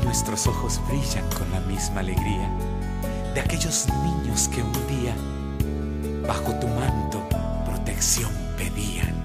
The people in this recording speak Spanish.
nuestros ojos brillan con la misma alegría de aquellos niños que un día bajo tu manto protección pedían.